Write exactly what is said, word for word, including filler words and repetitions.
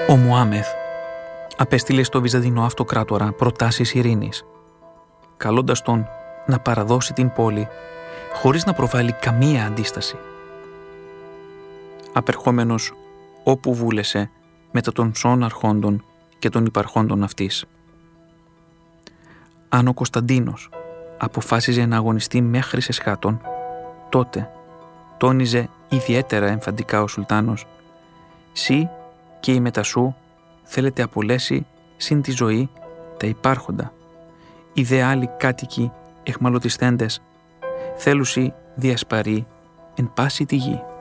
Ο Μωάμεθ απέστειλε στο Βυζαντινό Αυτοκράτορα προτάσεις ειρήνης, καλώντας τον να παραδώσει την πόλη χωρίς να προβάλλει καμία αντίσταση. Απερχόμενος όπου βούλεσε μετά των σών αρχόντων και των υπαρχόντων αυτής. Αν ο Κωνσταντίνος αποφάσιζε να αγωνιστεί μέχρι σε σχάτων, τότε τόνιζε ιδιαίτερα εμφαντικά ο Σουλτάνος «Συ και η μετασού θέλετε απολέσει συν τη ζωή τα υπάρχοντα, οι δε άλλοι κάτοικοι εχμαλωτισθέντες θέλουσι διασπαρεί εν πάση τη γη».